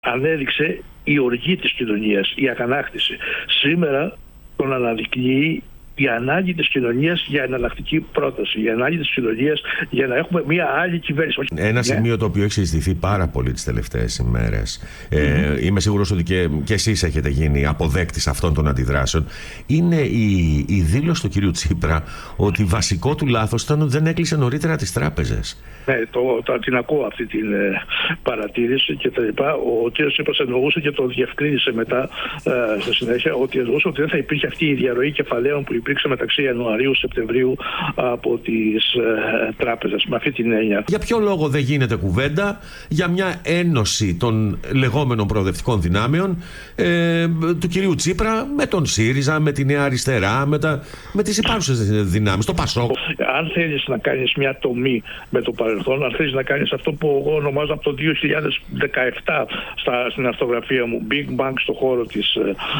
ανέδειξε η οργή της κοινωνίας, η αγανάκτηση. Σήμερα τον αναδεικνύει η ανάγκη της κοινωνίας για εναλλακτική πρόταση, η ανάγκη της κοινωνίας για να έχουμε μια άλλη κυβέρνηση. Ένα σημείο το οποίο έχει συζητηθεί πάρα πολύ τις τελευταίες ημέρες, είμαι σίγουρος ότι και εσείς έχετε γίνει αποδέκτης αυτών των αντιδράσεων, είναι η δήλωση του κυρίου Τσίπρα ότι βασικό του λάθος ήταν ότι δεν έκλεισε νωρίτερα τις τράπεζες. Ναι, την ακούω αυτή την παρατήρηση και τα λοιπά. Ο κ. Τσίπρας εννοούσε και το διευκρίνησε μετά στη συνέχεια ότι εννοούσε ότι δεν θα υπήρχε αυτή η διαρροή κεφαλαίων που υπήρξε μεταξύ Ιανουαρίου-Σεπτεμβρίου από τις τράπεζες. Με αυτή την έννοια. Για ποιο λόγο δεν γίνεται κουβέντα για μια ένωση των λεγόμενων προοδευτικών δυνάμεων του κυρίου Τσίπρα με τον ΣΥΡΙΖΑ, με τη Νέα Αριστερά, με τις υπάρχουσες δυνάμεις, το ΠΑΣΟΚ? Αν θέλεις να κάνεις μια τομή με το παρελθόν, αν θέλεις να κάνεις αυτό που εγώ ονομάζω από το 2017 στην αυτογραφία μου Big Bang στο χώρο της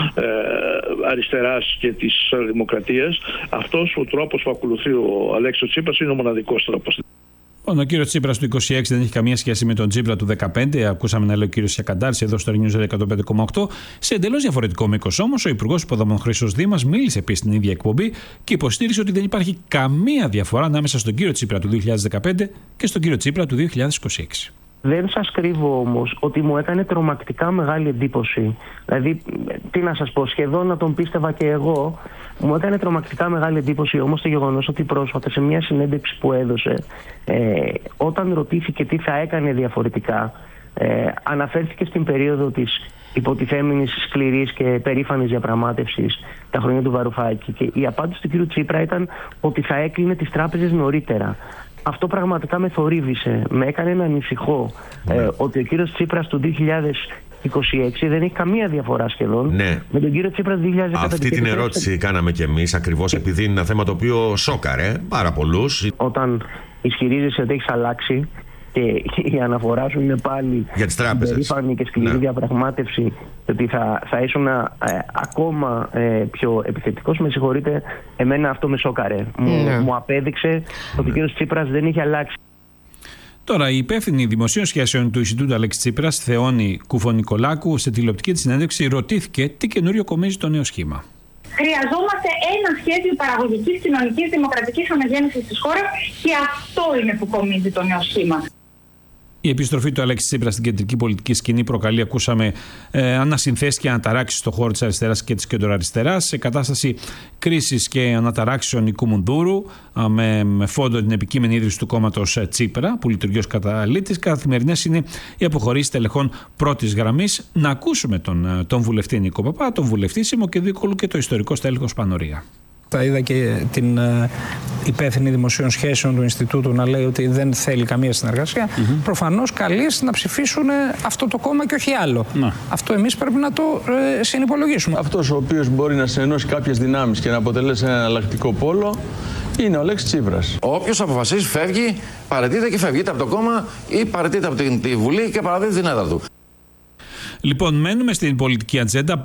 αριστεράς και της δημοκρατίας, αυτός ο τρόπος που ακολουθεί ο Αλέξης Τσίπρας είναι ο μοναδικός τρόπος. Ο κύριος Τσίπρας του 26 δεν έχει καμία σχέση με τον Τσίπρα του 15. Ακούσαμε να λέει ο κύριος Σιακαντάρης εδώ στο News 105,8. Σε εντελώς διαφορετικό μήκος όμως, ο Υπουργός Υποδομών Χρήστος Δήμας μίλησε επίσης στην ίδια εκπομπή και υποστήριξε ότι δεν υπάρχει καμία διαφορά ανάμεσα στον κύριο Τσίπρα του 2015 και στον κύριο Τσίπρα του 2026. Δεν σας κρύβω όμως ότι μου έκανε τρομακτικά μεγάλη εντύπωση. Δηλαδή, τι να σας πω, σχεδόν να τον πίστευα και εγώ. Μου έκανε τρομακτικά μεγάλη εντύπωση όμως το γεγονός ότι πρόσφατα σε μια συνέντευξη που έδωσε, όταν ρωτήθηκε τι θα έκανε διαφορετικά, αναφέρθηκε στην περίοδο της υποτιθέμενης σκληρής και περήφανης διαπραγμάτευσης τα χρόνια του Βαρουφάκη, και η απάντηση του κ. Τσίπρα ήταν ότι θα έκλεινε τις τράπεζες νωρίτερα. Αυτό πραγματικά με θορύβησε, με έκανε να ανησυχώ ότι ο κύριος Τσίπρας του 2026 δεν έχει καμία διαφορά σχεδόν με τον κύριο Τσίπρα του 2015. Αυτή την ερώτηση κάναμε κι εμείς ακριβώς επειδή είναι ένα θέμα το οποίο σόκαρε πάρα πολλούς. Όταν ισχυρίζεσαι ότι έχεις αλλάξει και η αναφορά σου είναι πάλι για τις τράπεζες, περήφανη και σκληρή διαπραγμάτευση, ότι θα ήσουν ακόμα πιο επιθετικός, με συγχωρείτε, εμένα αυτό με σόκαρε. Μου απέδειξε ότι ο κύριος Τσίπρας δεν είχε αλλάξει. Τώρα, η υπεύθυνη δημοσίων σχέσεων του Ινστιτούτου Αλέξη Τσίπρας, Θεόνη Κουφονικολάκου, σε τηλεοπτική της συνέντευξη ρωτήθηκε τι καινούριο κομίζει το νέο σχήμα. Χρειαζόμαστε ένα σχέδιο παραγωγικής, κοινωνικής, δημοκρατικής αναγέννησης της χώρας και αυτό είναι που κομίζει το νέο σχήμα. Η επιστροφή του Αλέξη Τσίπρα στην κεντρική πολιτική σκηνή προκαλεί, ακούσαμε, ανασυνθέσεις και αναταράξεις στον χώρο της αριστεράς και της κεντροαριστεράς. Σε κατάσταση κρίσης και αναταράξεων Νικού Μουνδούρου, με φόντο την επικείμενη ίδρυση του κόμματος Τσίπρα, που λειτουργεί ως καταλήτης. Καθημερινές είναι οι αποχωρήσεις τελεχών πρώτης γραμμής. Να ακούσουμε τον βουλευτή Νίκο Παπά, τον βουλευτή Σίμω Κεδίκολου και το ιστορικό στέλεχος Πανορία. Τα είδα και την υπεύθυνη δημοσίων σχέσεων του Ινστιτούτου να λέει ότι δεν θέλει καμία συνεργασία. Προφανώς καλείς να ψηφίσουν αυτό το κόμμα και όχι άλλο. Αυτό εμείς πρέπει να το συνυπολογίσουμε. Αυτός ο οποίος μπορεί να συνενώσει κάποιες δυνάμεις και να αποτελέσει ένα εναλλακτικό πόλο είναι ο Αλέξης Τσίπρας. Όποιος αποφασίσει φεύγει, παραιτείται και φεύγει. Είτε από το κόμμα ή παραιτείται από τη Βουλή και παραδίδει την έδρα του. Λοιπόν, μένουμε στην πολιτική ατζέντα.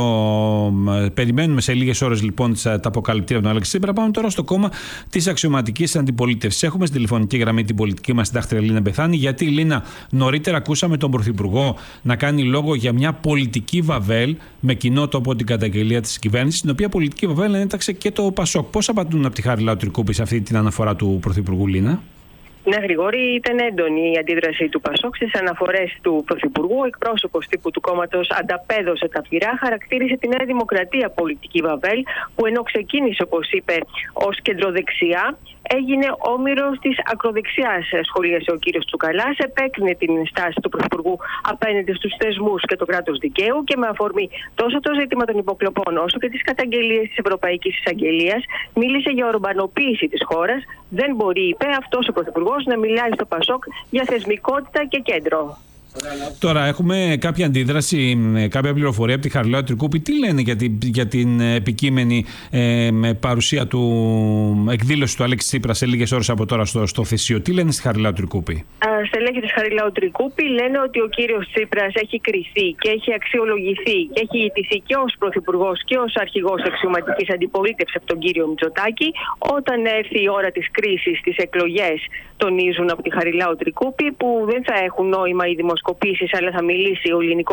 Περιμένουμε σε λίγες ώρες λοιπόν τα αποκαλυπτήρια του Αλέξη Τσίπρα. Πάμε τώρα στο κόμμα της αξιωματικής αντιπολίτευσης. Έχουμε στη τηλεφωνική γραμμή την πολιτική μας συντάκτρια Λίνα Μπεθάνη. Γιατί, Λίνα, νωρίτερα ακούσαμε τον Πρωθυπουργό να κάνει λόγο για μια πολιτική βαβέλ με κοινό τόπο την καταγγελία της κυβέρνησης, την οποία πολιτική βαβέλ ένταξε και το ΠΑΣΟΚ. Πώς απαντούν από τη Χαριλάου Τρικούπη σε αυτή την αναφορά του Πρωθυπουργού, Λίνα? Ναι, Γρηγόρη, ήταν έντονη η αντίδραση του ΠΑΣΟΚ στις αναφορές του Πρωθυπουργού. Ο εκπρόσωπος τύπου του κόμματος ανταπέδωσε τα πυρά, χαρακτήρισε τη Νέα Δημοκρατία πολιτική βαβέλ, που ενώ ξεκίνησε, όπως είπε, ως κεντροδεξιά, έγινε όμηρος της ακροδεξιάς, σχολίασε ο κύριος Τσουκαλάς. Επέκρινε την στάση του Πρωθυπουργού απέναντι στους θεσμούς και το κράτος δικαίου και με αφορμή τόσο το ζήτημα των υποκλοπών όσο και τις καταγγελίες της Ευρωπαϊκής Εισαγγελίας, μίλησε για ορμπανοποίηση της χώρας. Δεν μπορεί, είπε, αυτός ο Πρωθυπουργός να μιλάει στο ΠΑΣΟΚ για θεσμικότητα και κέντρο. Τώρα έχουμε κάποια αντίδραση, κάποια πληροφορία από τη Χαριλάου Τρικούπη. Τι λένε για την επικείμενη παρουσία του εκδήλωση του Αλέξη Τσίπρα σε λίγες ώρες από τώρα στο Θεσίο? Τι λένε στη Χαριλάου Τρικούπη? στελέχη της Χαριλάου Τρικούπη λένε ότι ο κύριος Τσίπρας έχει κριθεί και έχει αξιολογηθεί και έχει ιτηθεί και ως πρωθυπουργός και ως αρχηγός αξιωματικής αντιπολίτευσης από τον κύριο Μητσοτάκη. Όταν έρθει η ώρα της κρίσης, τις εκλογές, τονίζουν από τη Χαριλάου Τρικούπη, που δεν θα έχουν νόημα οι δημοσκοπήσεις, αλλά θα μιλήσει ο ελληνικός